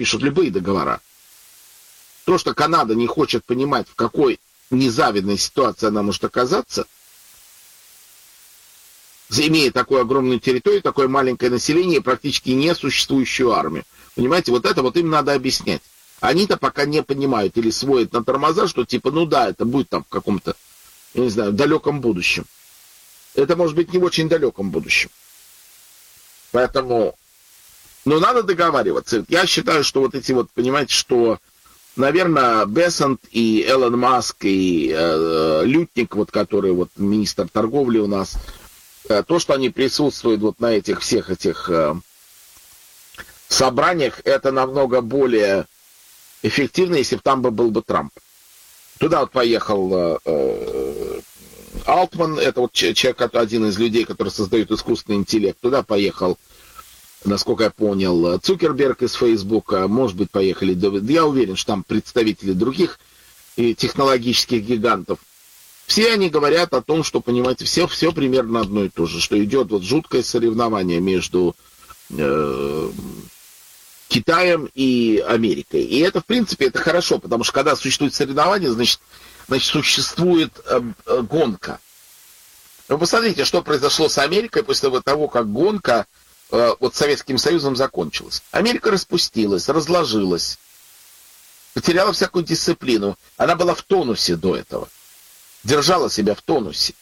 подпишут любые договора. То, что Канада не хочет понимать, в какой незавидной ситуации она может оказаться, имея такую огромную территорию, такое маленькое население и практически несуществующую армию. Понимаете, вот это вот им надо объяснять. Они-то пока не понимают или сводят на тормоза, что типа, ну да, это будет там в каком-то, я не знаю, далеком будущем. Это может быть не в очень далеком будущем. Поэтому, ну, надо договариваться. Я считаю, что вот эти вот, понимаете, что, наверное, Бессент и Элон Маск и Лютник, вот, который вот министр торговли у нас, то, что они присутствуют вот на этих всех этих собраниях, это намного более эффективно, если бы там был бы Трамп. Туда вот поехал Алтман, это вот человек, один из людей, который создает искусственный интеллект. Туда поехал, насколько я понял, Цукерберг из Фейсбука. Может быть, поехали. Я уверен, что там представители других технологических гигантов. Все они говорят о том, что, понимаете, все примерно одно и то же, что идет вот жуткое соревнование между Китаем и Америкой. И это, в принципе, это хорошо, потому что когда существует соревнование, значит существует гонка. Вы посмотрите, что произошло с Америкой после того, как гонка вот Советским Союзом закончилась. Америка распустилась, разложилась, потеряла всякую дисциплину. Она была в тонусе до этого. Держала себя в тонусе.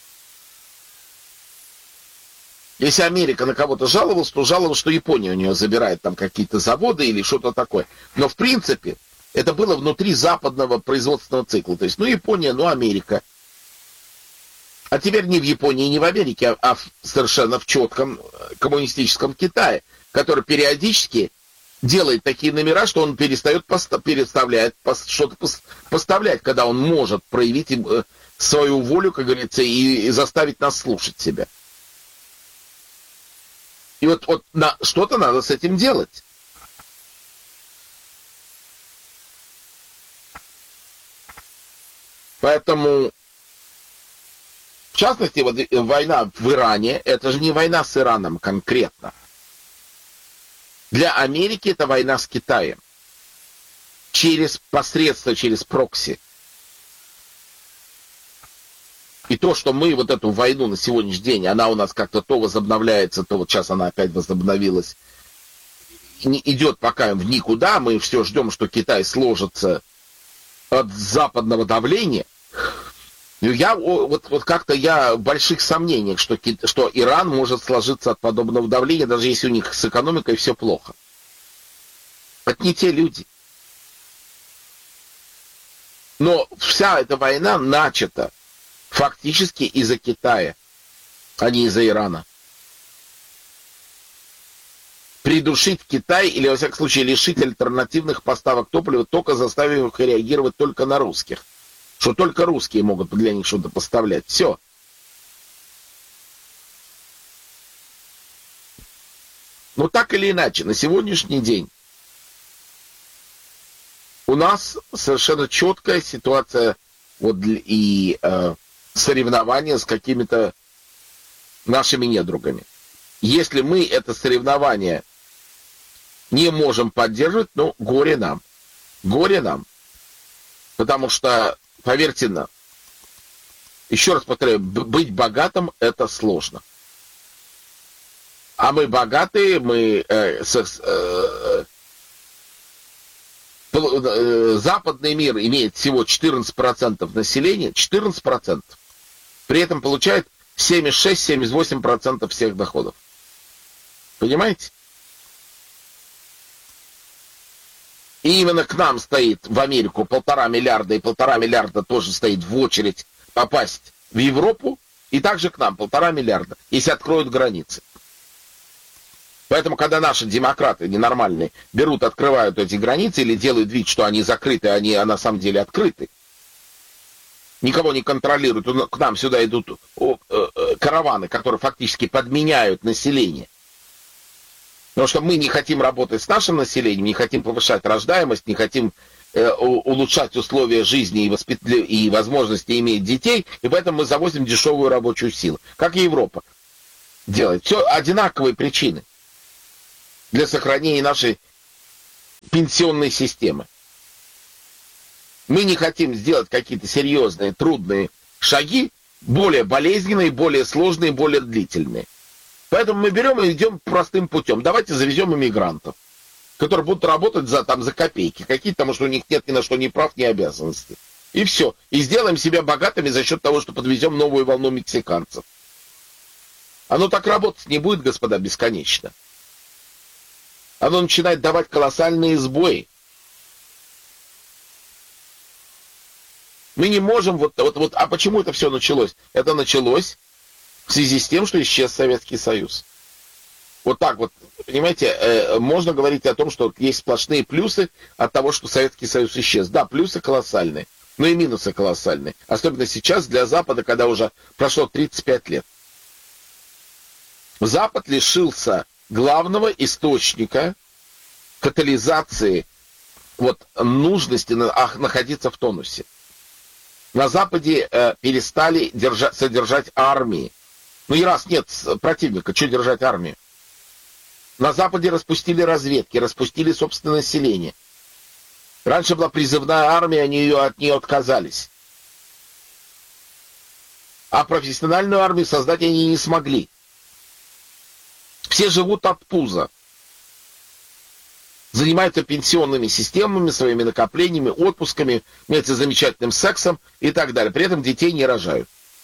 Если Америка на кого-то жаловалась, то жаловалась, что Япония у нее забирает там какие-то заводы или что-то такое. Но в принципе это было внутри западного производственного цикла. То есть, ну, Япония, ну, Америка. А теперь не в Японии, не в Америке, а совершенно в четком коммунистическом Китае, который периодически делает такие номера, что он перестает что-то поставлять, когда он может проявить свою волю, как говорится, и заставить нас слушать себя. И вот что-то надо с этим делать. Поэтому, в частности, вот война в Иране, это же не война с Ираном конкретно. Для Америки это война с Китаем. Через прокси. И то, что мы вот эту войну на сегодняшний день, она у нас как-то то возобновляется, то вот сейчас она опять возобновилась, идет пока в никуда, мы все ждем, что Китай сложится от западного давления. Я как-то в больших сомнениях, что Иран может сложиться от подобного давления, даже если у них с экономикой все плохо. Это не те люди. Но вся эта война начата фактически из-за Китая, а не из-за Ирана. Придушить Китай или, во всяком случае, лишить альтернативных поставок топлива, только заставив их реагировать только на русских. Что только русские могут для них что-то поставлять. Все. Но так или иначе, на сегодняшний день у нас совершенно четкая ситуация и соревнования с какими-то нашими недругами. Если мы это соревнование не можем поддерживать, ну, горе нам. Горе нам. Потому что, поверьте нам, еще раз повторяю, быть богатым – это сложно. А мы богатые, западный мир имеет всего 14% населения, 14%. При этом получает 76-78% всех доходов. Понимаете? И именно к нам стоит в Америку 1,5 миллиарда, и 1,5 миллиарда тоже стоит в очередь попасть в Европу, и также к нам 1,5 миллиарда, если откроют границы. Поэтому, когда наши демократы ненормальные берут, открывают эти границы или делают вид, что они закрыты, а на самом деле открыты, никого не контролируют, к нам сюда идут караваны, которые фактически подменяют население. Потому что мы не хотим работать с нашим населением, не хотим повышать рождаемость, не хотим улучшать условия жизни и возможности иметь детей, и поэтому мы завозим дешевую рабочую силу. Как и Европа делает. Все одинаковые причины для сохранения нашей пенсионной системы. Мы не хотим сделать какие-то серьезные, трудные шаги, более болезненные, более сложные, более длительные. Поэтому мы берем и идем простым путем. Давайте завезем иммигрантов, которые будут работать за копейки какие-то, потому что у них нет ни на что ни прав, ни обязанностей. И все. И сделаем себя богатыми за счет того, что подвезем новую волну мексиканцев. Оно так работать не будет, господа, бесконечно. Оно начинает давать колоссальные сбои. Мы не можем а почему это все началось? Это началось в связи с тем, что исчез Советский Союз. Вот так вот, понимаете, можно говорить о том, что есть сплошные плюсы от того, что Советский Союз исчез. Да, плюсы колоссальные, но и минусы колоссальные. Особенно сейчас для Запада, когда уже прошло 35 лет. Запад лишился главного источника катализации нужности находиться в тонусе. На Западе перестали содержать армии. Ну и раз нет противника, что держать армию? На Западе распустили разведки, распустили собственное население. Раньше была призывная армия, они от нее отказались. А профессиональную армию создать они не смогли. Все живут от пуза. Занимаются пенсионными системами, своими накоплениями, отпусками, занимаются замечательным сексом и так далее. При этом детей не рожают.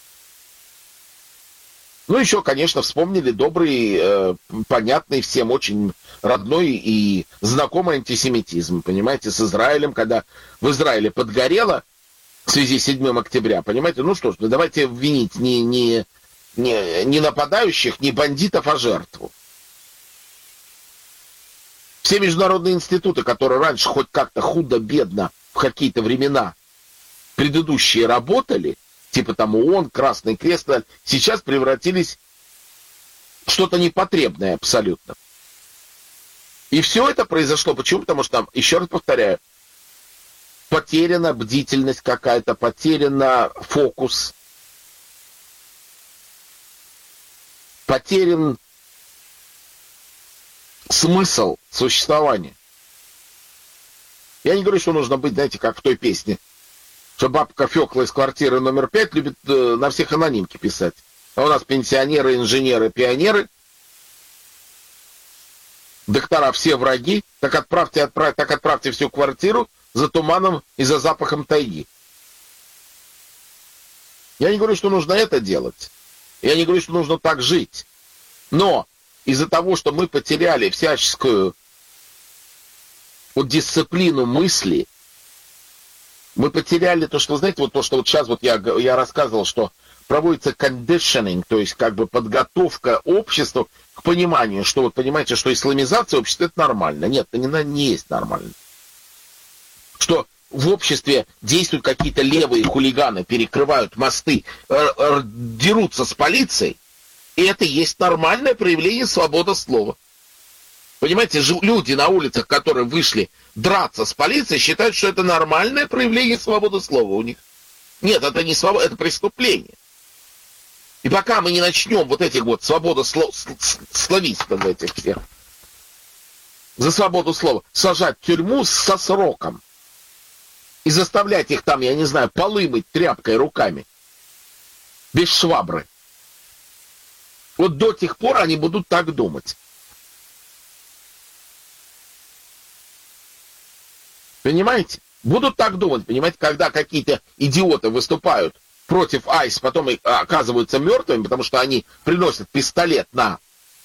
Ну, еще, конечно, вспомнили добрый, понятный всем очень родной и знакомый антисемитизм, понимаете, с Израилем, когда в Израиле подгорело в связи с 7 октября, понимаете, ну что ж, давайте обвинить не нападающих, не бандитов, а жертву. Все международные институты, которые раньше хоть как-то худо-бедно в какие-то времена предыдущие работали, типа там ООН, Красный Крест, сейчас превратились в что-то непотребное абсолютно. И все это произошло. Почему? Потому что там, еще раз повторяю, потеряна бдительность какая-то, потерян фокус, потерян смысл существования. Я не говорю, что нужно быть, знаете, как в той песне, что бабка Фёкла из квартиры номер 5 любит на всех анонимки писать. А у нас пенсионеры, инженеры, пионеры, доктора все враги, так отправьте всю квартиру за туманом и за запахом тайги. Я не говорю, что нужно это делать. Я не говорю, что нужно так жить. Но из-за того, что мы потеряли всяческую дисциплину мысли, мы потеряли то, что, знаете, то, что сейчас я рассказывал, что проводится conditioning, то есть как бы подготовка общества к пониманию, что понимаете, что исламизация общества это нормально. Нет, это не есть нормально. Что в обществе действуют какие-то левые хулиганы, перекрывают мосты, дерутся с полицией, и это есть нормальное проявление свободы слова. Понимаете, люди на улицах, которые вышли драться с полицией, считают, что это нормальное проявление свободы слова у них. Нет, это не свобода, это преступление. И пока мы не начнем этих словистов этих всех за свободу слова сажать в тюрьму со сроком и заставлять их там, я не знаю, полы мыть тряпкой руками, без швабры, до тех пор они будут так думать. Понимаете? Будут так думать, понимаете, когда какие-то идиоты выступают против АИС, потом и оказываются мертвыми, потому что они приносят пистолет на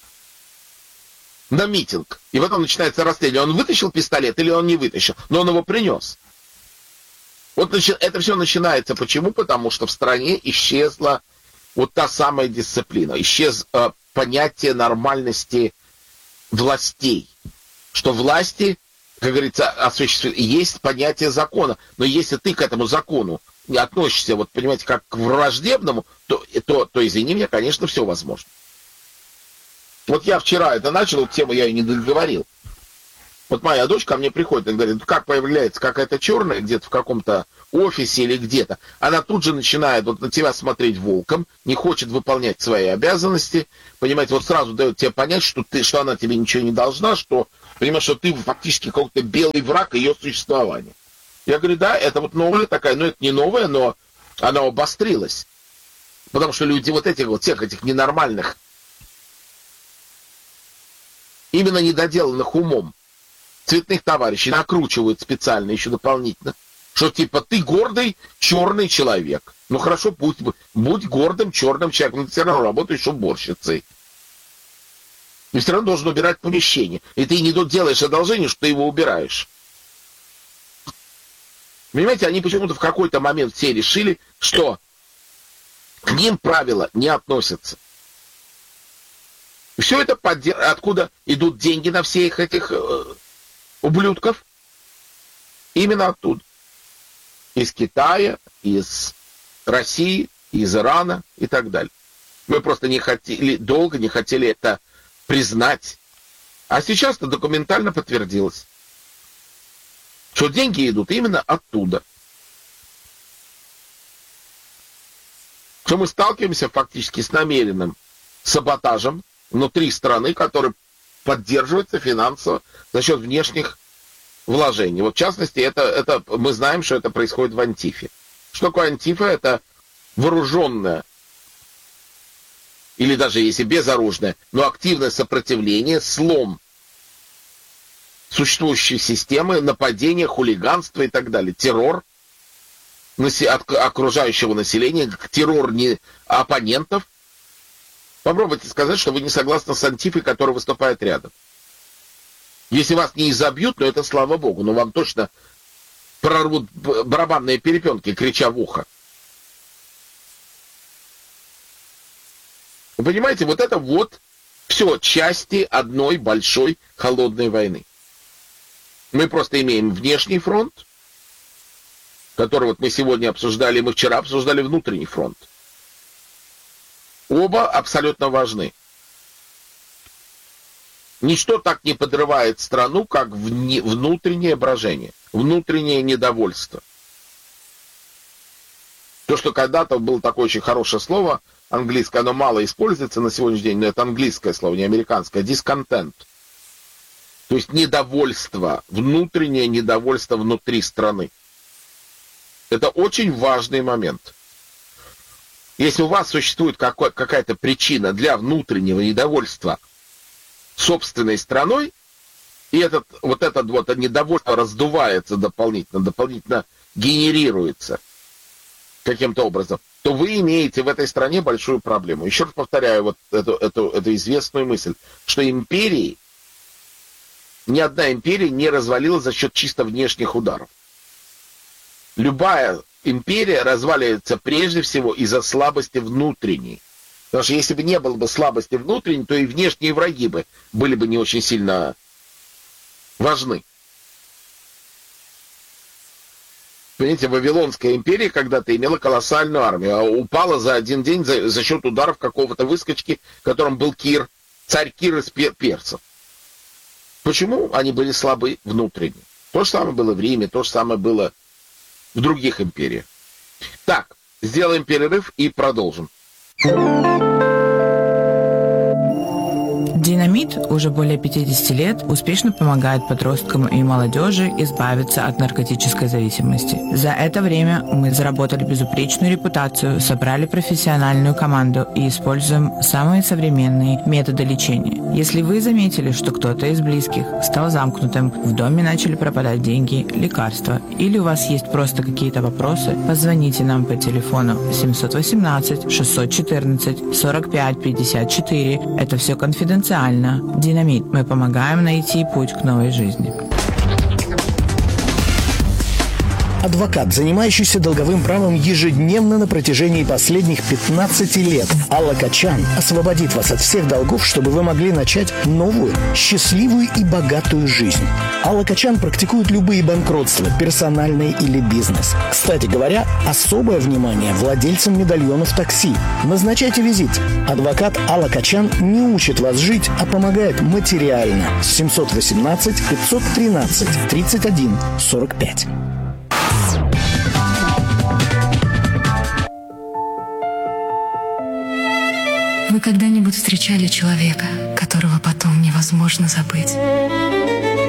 митинг, и потом начинается расследование. Он вытащил пистолет или он не вытащил, но он его принес. Это все начинается. Почему? Потому что в стране исчезла та самая дисциплина, исчез понятие нормальности властей, что власти, как говорится, осуществляют, есть понятие закона, но если ты к этому закону не относишься, понимаете, как к враждебному, то извини меня, конечно, все возможно. Я вчера это начал, тему я и не договорил. Моя дочь ко мне приходит и говорит, как появляется какая-то черная где-то в каком-то офисе или где-то, она тут же начинает на тебя смотреть волком, не хочет выполнять свои обязанности, понимаете, сразу дает тебе понять, что она тебе ничего не должна, что Понимаешь, что ты фактически какой-то белый враг ее существования. Я говорю, да, это вот новая такая, это не новая, но она обострилась. Потому что люди всех этих ненормальных, именно недоделанных умом, цветных товарищей накручивают специально еще дополнительно, что типа ты гордый черный человек. Ну хорошо, будь гордым черным человеком, но ты все равно работаешь уборщицей. И все равно должен убирать помещение. И ты не делаешь одолжение, что ты его убираешь. Понимаете, они почему-то в какой-то момент все решили, что к ним правила не относятся. И все это откуда идут деньги на всех этих ублюдков? Именно оттуда. Из Китая, из России, из Ирана и так далее. Мы просто долго не хотели это признать. А сейчас это документально подтвердилось. Что деньги идут именно оттуда. Что мы сталкиваемся фактически с намеренным саботажем внутри страны, который поддерживается финансово за счет внешних вложений. Вот в частности, это мы знаем, что это происходит в Антифе. Что такое Антифа? Это вооруженное, или даже если безоружное, но активное сопротивление, слом существующей системы, нападение, хулиганство и так далее. Террор окружающего населения, террор оппонентов. Попробуйте сказать, что вы не согласны с Антифой, которая выступает рядом. Если вас не изобьют, то это слава богу, но вам точно прорвут барабанные перепонки, крича в ухо. Вы понимаете, вот это вот все части одной большой холодной войны. Мы просто имеем внешний фронт, который вот мы сегодня обсуждали, мы вчера обсуждали внутренний фронт. Оба абсолютно важны. Ничто так не подрывает страну, как внутреннее брожение, внутреннее недовольство. То, что когда-то было такое очень хорошее слово, английское, оно мало используется на сегодняшний день, но это английское слово, не американское, discontent. То есть недовольство, внутреннее недовольство внутри страны. Это очень важный момент. Если у вас существует какая-то причина для внутреннего недовольства собственной страной, и это недовольство раздувается дополнительно генерируется каким-то образом, то вы имеете в этой стране большую проблему. Еще раз повторяю вот эту известную мысль, что империи, ни одна империя не развалилась за счет чисто внешних ударов. Любая империя разваливается прежде всего из-за слабости внутренней. Потому что если бы не было бы слабости внутренней, то и внешние враги были бы не очень сильно важны. Понимаете, Вавилонская империя когда-то имела колоссальную армию, а упала за один день за счет ударов какого-то выскочки, которым был Кир, царь Кир из персов. Почему они были слабы внутренне? То же самое было в Риме, то же самое было в других империях. Так, сделаем перерыв и продолжим. Динамит уже более 50 лет успешно помогает подросткам и молодежи избавиться от наркотической зависимости. За это время мы заработали безупречную репутацию, собрали профессиональную команду и используем самые современные методы лечения. Если вы заметили, что кто-то из близких стал замкнутым, в доме начали пропадать деньги, лекарства, или у вас есть просто какие-то вопросы, позвоните нам по телефону 718 614 45 54. Это все конфиденциально. Динамит. Мы помогаем найти путь к новой жизни. Адвокат, занимающийся долговым правом ежедневно на протяжении последних 15 лет. Алла Качан освободит вас от всех долгов, чтобы вы могли начать новую, счастливую и богатую жизнь. Алла Качан практикует любые банкротства, персональные или бизнес. Кстати говоря, особое внимание владельцам медальонов такси. Назначайте визит. Адвокат Алла Качан не учит вас жить, а помогает материально. 718 513 31 45. Вы когда-нибудь встречали человека, которого потом невозможно забыть?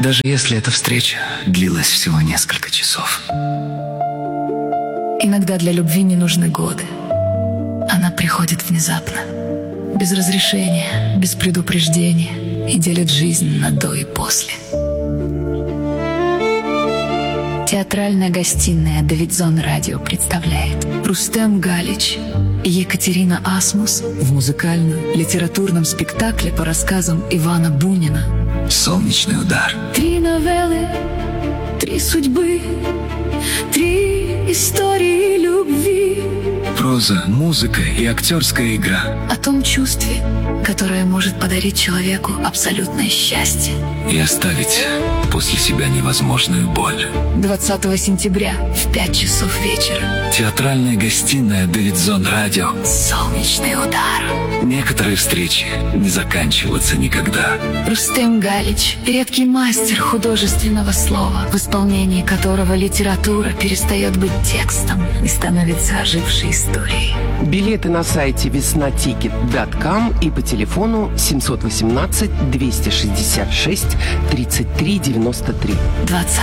даже если эта встреча длилась всего несколько часов. Иногда для любви не нужны годы. Она приходит внезапно, без разрешения, без предупреждения, и делит жизнь на до и после. Театральная гостиная «Давидзон Радио» представляет Рустем Галич и Екатерина Асмус в музыкально-литературном спектакле по рассказам Ивана Бунина. «Солнечный удар». 3 новеллы, 3 судьбы, 3 истории любви. Проза, музыка и актерская игра. О том чувстве, которое может подарить человеку абсолютное счастье. И оставить после себя невозможную боль. 20 сентября в 5 часов вечера. Театральная гостиная «Давидзон Радио». «Солнечный удар». Некоторые встречи не заканчиваются никогда. Рустем Галич – редкий мастер художественного слова, в исполнении которого литература перестает быть текстом и становится ожившей историей. Билеты на сайте веснатикет.ком и по телефону 718 266 33 93. 20